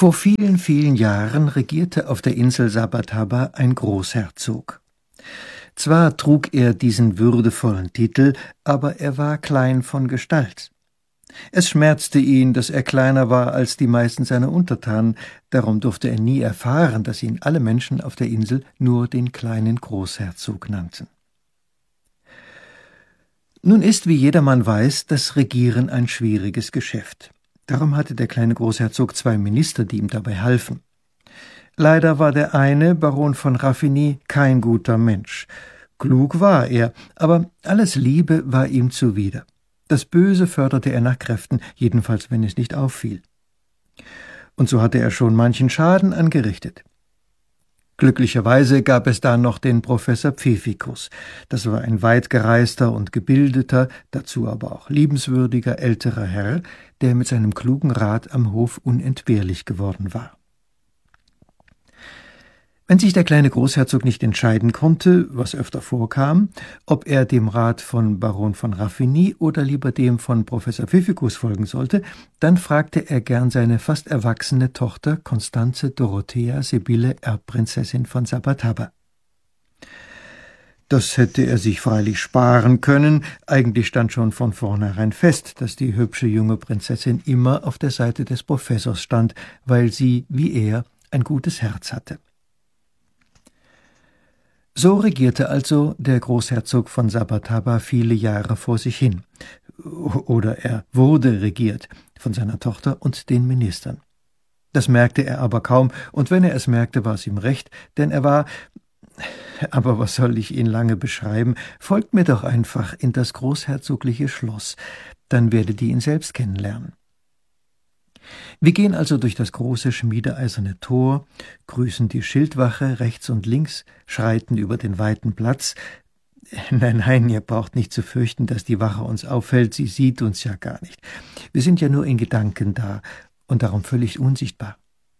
Vor vielen, vielen Jahren regierte auf der Insel Sabataba ein Großherzog. Zwar trug er diesen würdevollen Titel, aber er war klein von Gestalt. Es schmerzte ihn, dass er kleiner war als die meisten seiner Untertanen, darum durfte er nie erfahren, dass ihn alle Menschen auf der Insel nur den kleinen Großherzog nannten. Nun ist, wie jedermann weiß, das Regieren ein schwieriges Geschäft. Darum hatte der kleine Großherzog 2 Minister, die ihm dabei halfen. Leider war der eine, Baron von Raffigny, kein guter Mensch. Klug war er, aber alles Liebe war ihm zuwider. Das Böse förderte er nach Kräften, jedenfalls wenn es nicht auffiel. Und so hatte er schon manchen Schaden angerichtet. Glücklicherweise gab es da noch den Professor Pfeffikus. Das war ein weit gereister und gebildeter, dazu aber auch liebenswürdiger älterer Herr, der mit seinem klugen Rat am Hof unentbehrlich geworden war. Wenn sich der kleine Großherzog nicht entscheiden konnte, was öfter vorkam, ob er dem Rat von Baron von Raffigny oder lieber dem von Professor Pfeffikus folgen sollte, dann fragte er gern seine fast erwachsene Tochter Constanze Dorothea Sibylle Erbprinzessin von Sabataba. Das hätte er sich freilich sparen können, eigentlich stand schon von vornherein fest, dass die hübsche junge Prinzessin immer auf der Seite des Professors stand, weil sie, wie er, ein gutes Herz hatte. So regierte also der Großherzog von Sabataba viele Jahre vor sich hin. Oder er wurde regiert von seiner Tochter und den Ministern. Das merkte er aber kaum, und wenn er es merkte, war es ihm recht, denn er war, aber was soll ich ihn lange beschreiben, folgt mir doch einfach in das großherzogliche Schloss, dann werdet ihr ihn selbst kennenlernen. Wir gehen also durch das große schmiedeeiserne Tor, grüßen die Schildwache rechts und links, schreiten über den weiten Platz. Nein, ihr braucht nicht zu fürchten, dass die Wache uns auffällt, sie sieht uns ja gar nicht. Wir sind ja nur in Gedanken da und darum völlig unsichtbar.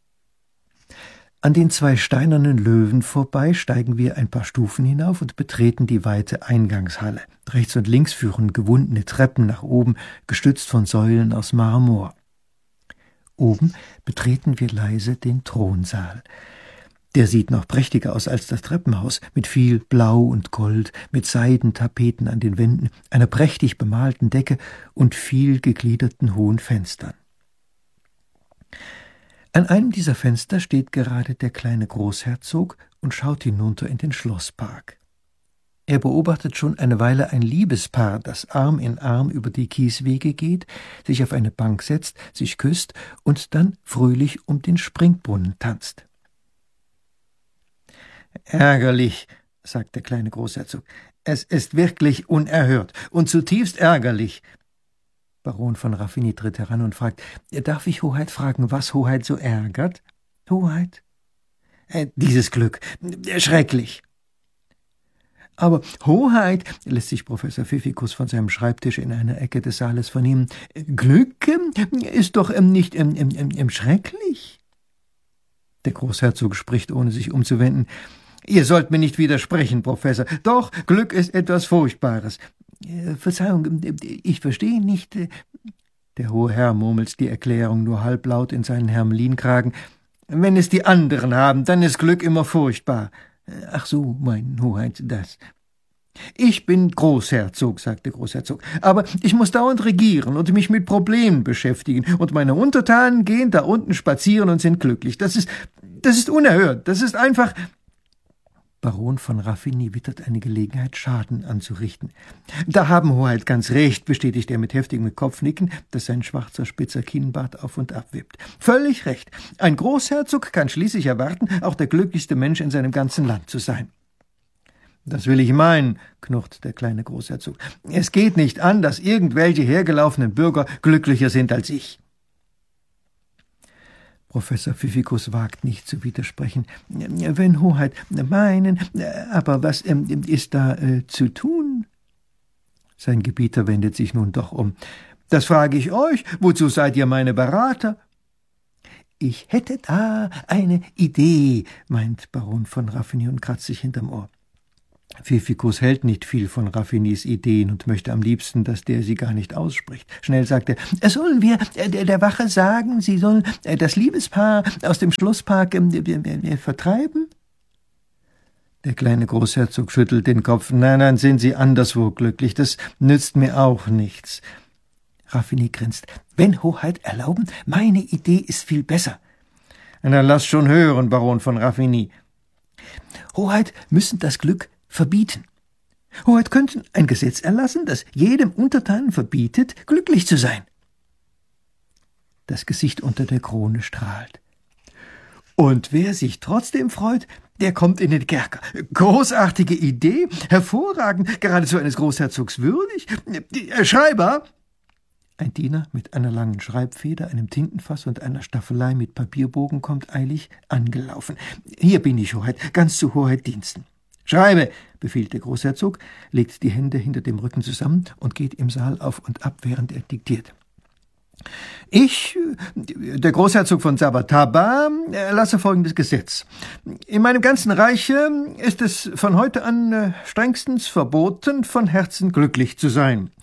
An den 2 steinernen Löwen vorbei steigen wir ein paar Stufen hinauf und betreten die weite Eingangshalle. Rechts und links führen gewundene Treppen nach oben, gestützt von Säulen aus Marmor. Oben betreten wir leise den Thronsaal. Der sieht noch prächtiger aus als das Treppenhaus, mit viel Blau und Gold, mit Seidentapeten an den Wänden, einer prächtig bemalten Decke und viel gegliederten hohen Fenstern. An einem dieser Fenster steht gerade der kleine Großherzog und schaut hinunter in den Schlosspark. Er beobachtet schon eine Weile ein Liebespaar, das Arm in Arm über die Kieswege geht, sich auf eine Bank setzt, sich küsst und dann fröhlich um den Springbrunnen tanzt. »Ärgerlich«, sagt der kleine Großherzog, »es ist wirklich unerhört und zutiefst ärgerlich.« Baron von Raffigny tritt heran und fragt, »Darf ich Hoheit fragen, was Hoheit so ärgert?« »Hoheit?« »Dieses Glück. Schrecklich.« »Aber Hoheit«, lässt sich Professor Pfeffikus von seinem Schreibtisch in einer Ecke des Saales vernehmen, »Glück ist doch nicht schrecklich?« Der Großherzog spricht, ohne sich umzuwenden. »Ihr sollt mir nicht widersprechen, Professor. Doch, Glück ist etwas Furchtbares.« »Verzeihung, ich verstehe nicht.« Der hohe Herr murmelt die Erklärung nur halblaut in seinen Hermelinkragen. »Wenn es die anderen haben, dann ist Glück immer furchtbar.« »Ach so, mein Hoheit, das.« »Ich bin Großherzog«, sagt der Großherzog, »aber ich muss dauernd regieren und mich mit Problemen beschäftigen, und meine Untertanen gehen da unten spazieren und sind glücklich. Das ist unerhört, das ist einfach...« Baron von Raffigny wittert eine Gelegenheit, Schaden anzurichten. »Da haben Hoheit ganz recht«, bestätigt er mit heftigem Kopfnicken, das sein schwarzer, spitzer Kinnbart auf und ab wippt. »Völlig recht. Ein Großherzog kann schließlich erwarten, auch der glücklichste Mensch in seinem ganzen Land zu sein.« »Das will ich meinen«, knurrt der kleine Großherzog. »Es geht nicht an, dass irgendwelche hergelaufenen Bürger glücklicher sind als ich.« Professor Pfeffikus wagt nicht zu widersprechen. »Wenn Hoheit meinen, aber was ist da zu tun?« Sein Gebieter wendet sich nun doch um. »Das frage ich euch, wozu seid ihr meine Berater?« »Ich hätte da eine Idee«, meint Baron von Raffigny und kratzt sich hinterm Ohr. Pfiffikus hält nicht viel von Raffinis Ideen und möchte am liebsten, dass der sie gar nicht ausspricht. Schnell sagt er, sollen wir der Wache sagen, sie sollen das Liebespaar aus dem Schlosspark vertreiben? Der kleine Großherzog schüttelt den Kopf. Nein, sind Sie anderswo glücklich, das nützt mir auch nichts. Raffini grinst. Wenn Hoheit erlauben, meine Idee ist viel besser. Na, lass schon hören, Baron von Raffini. Hoheit müssen das Glück verbieten. Hoheit könnten ein Gesetz erlassen, das jedem Untertanen verbietet, glücklich zu sein. Das Gesicht unter der Krone strahlt. Und wer sich trotzdem freut, der kommt in den Kerker. Großartige Idee, hervorragend, geradezu eines Großherzogs würdig. Schreiber! Ein Diener mit einer langen Schreibfeder, einem Tintenfass und einer Staffelei mit Papierbogen kommt eilig angelaufen. Hier bin ich, Hoheit, ganz zu Hoheit Diensten. Schreibe, befiehlt der Großherzog, legt die Hände hinter dem Rücken zusammen und geht im Saal auf und ab, während er diktiert. Ich, der Großherzog von Sabataba, erlasse folgendes Gesetz. In meinem ganzen Reiche ist es von heute an strengstens verboten, von Herzen glücklich zu sein.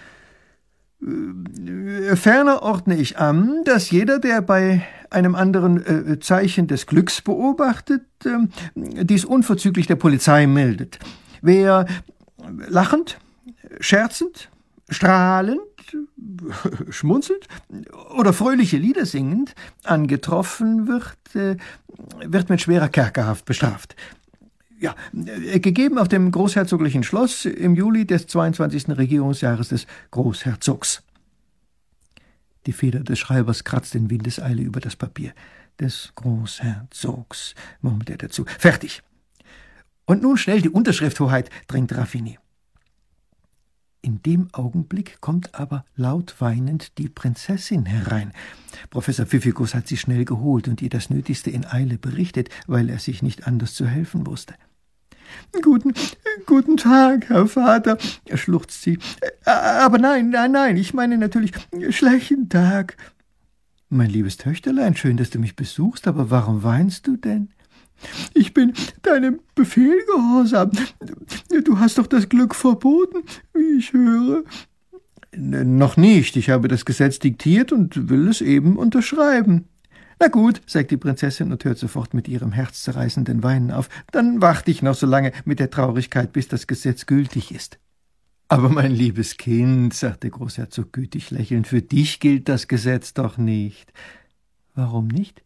Ferner ordne ich an, dass jeder, der bei einem anderen Zeichen des Glücks beobachtet, dies unverzüglich der Polizei meldet. Wer lachend, scherzend, strahlend, schmunzelnd oder fröhliche Lieder singend angetroffen wird mit schwerer Kerkerhaft bestraft. Ja, gegeben auf dem großherzoglichen Schloss im Juli des 22. Regierungsjahres des Großherzogs. Die Feder des Schreibers kratzt in Windeseile über das Papier. Des Großherzogs, murmelt er dazu. Fertig. Und nun schnell die Unterschrift, Hoheit, drängt Raffini. In dem Augenblick kommt aber laut weinend die Prinzessin herein. Professor Pfiffikus hat sie schnell geholt und ihr das Nötigste in Eile berichtet, weil er sich nicht anders zu helfen wusste. Guten Tag, Herr Vater, schluchzt sie. Aber nein, ich meine natürlich schlechten Tag. Mein liebes Töchterlein, schön, dass du mich besuchst, aber warum weinst du denn? Ich bin deinem Befehl gehorsam. Du hast doch das Glück verboten, wie ich höre. Noch nicht. Ich habe das Gesetz diktiert und will es eben unterschreiben. Na gut, sagt die Prinzessin und hört sofort mit ihrem herzzerreißenden Weinen auf. Dann warte ich noch so lange mit der Traurigkeit, bis das Gesetz gültig ist. Aber mein liebes Kind, sagt der Großherzog gütig lächelnd, für dich gilt das Gesetz doch nicht. Warum nicht?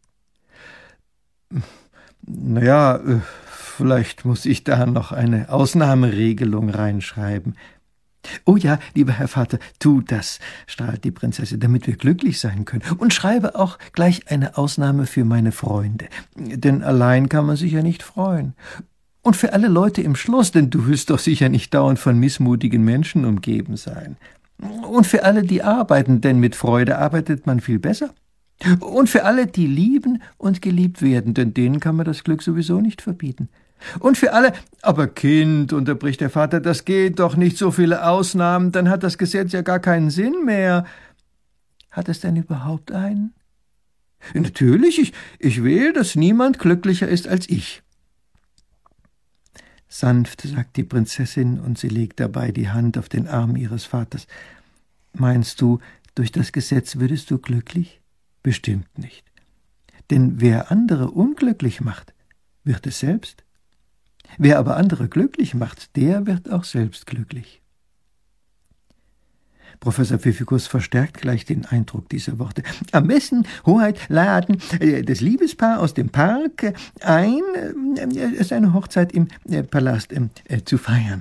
Naja, vielleicht muss ich da noch eine Ausnahmeregelung reinschreiben. »Oh ja, lieber Herr Vater, tu das«, strahlt die Prinzessin, »damit wir glücklich sein können. Und schreibe auch gleich eine Ausnahme für meine Freunde. Denn allein kann man sich ja nicht freuen. Und für alle Leute im Schloss, denn du wirst doch sicher nicht dauernd von missmutigen Menschen umgeben sein. Und für alle, die arbeiten, denn mit Freude arbeitet man viel besser. Und für alle, die lieben und geliebt werden, denn denen kann man das Glück sowieso nicht verbieten. Und für alle, aber Kind, unterbricht der Vater, das geht doch nicht, so viele Ausnahmen, dann hat das Gesetz ja gar keinen Sinn mehr. Hat es denn überhaupt einen? Natürlich, ich will, dass niemand glücklicher ist als ich. Sanft sagt die Prinzessin, und sie legt dabei die Hand auf den Arm ihres Vaters. Meinst du, durch das Gesetz würdest du glücklich? Bestimmt nicht. Denn wer andere unglücklich macht, wird es selbst. Wer aber andere glücklich macht, der wird auch selbst glücklich. Professor Pfiffikus verstärkt gleich den Eindruck dieser Worte. Am besten, Hoheit, laden das Liebespaar aus dem Park ein, seine Hochzeit im Palast zu feiern.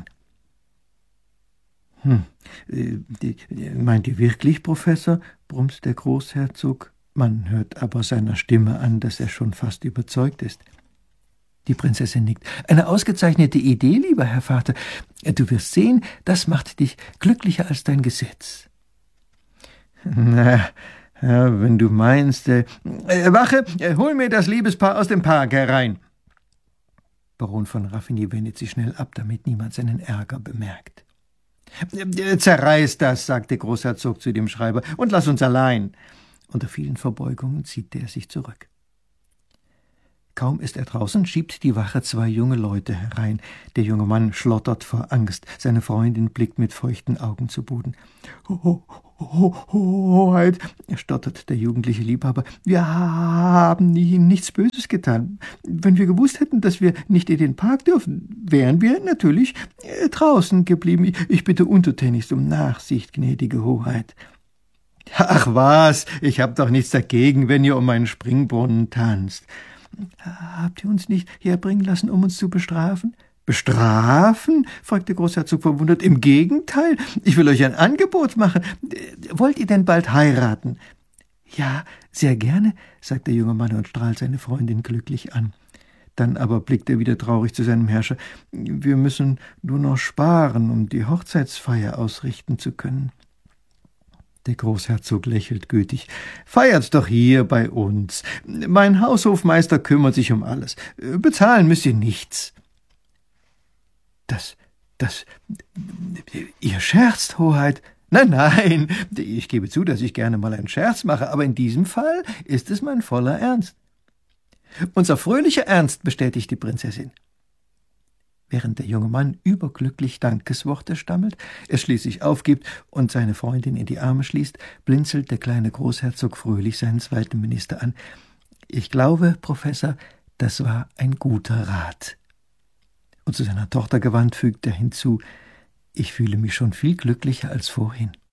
Meint ihr wirklich, Professor? Brummt der Großherzog. Man hört aber seiner Stimme an, dass er schon fast überzeugt ist. Die Prinzessin nickt. Eine ausgezeichnete Idee, lieber Herr Vater. Du wirst sehen, das macht dich glücklicher als dein Gesetz. Na, ja, wenn du meinst. Wache, hol mir das Liebespaar aus dem Park herein. Baron von Raffini wendet sich schnell ab, damit niemand seinen Ärger bemerkt. Zerreiß das, sagt der Großherzog zu dem Schreiber, und lass uns allein. Unter vielen Verbeugungen zieht der sich zurück. Kaum ist er draußen, schiebt die Wache 2 junge Leute herein. Der junge Mann schlottert vor Angst. Seine Freundin blickt mit feuchten Augen zu Boden. Hoheit, stottert der jugendliche Liebhaber, wir haben Ihnen nichts Böses getan. Wenn wir gewusst hätten, dass wir nicht in den Park dürfen, wären wir natürlich draußen geblieben. Ich bitte untertänigst um Nachsicht, gnädige Hoheit. Ach was, ich hab doch nichts dagegen, wenn ihr um meinen Springbrunnen tanzt. Habt ihr uns nicht herbringen lassen, um uns zu bestrafen? Bestrafen? Fragt der Großherzog verwundert. Im Gegenteil, ich will euch ein Angebot machen. Wollt ihr denn bald heiraten? Ja, sehr gerne, sagt der junge Mann und strahlt seine Freundin glücklich an. Dann aber blickt er wieder traurig zu seinem Herrscher. Wir müssen nur noch sparen, um die Hochzeitsfeier ausrichten zu können. Der Großherzog lächelt gütig. Feiert doch hier bei uns. Mein Haushofmeister kümmert sich um alles. Bezahlen müsst ihr nichts. Ihr scherzt, Hoheit. Nein, ich gebe zu, dass ich gerne mal einen Scherz mache, aber in diesem Fall ist es mein voller Ernst. Unser fröhlicher Ernst, bestätigt die Prinzessin. Während der junge Mann überglücklich Dankesworte stammelt, er schließlich aufgibt und seine Freundin in die Arme schließt, blinzelt der kleine Großherzog fröhlich seinen zweiten Minister an. Ich glaube, Professor, das war ein guter Rat. Und zu seiner Tochter gewandt fügt er hinzu, ich fühle mich schon viel glücklicher als vorhin.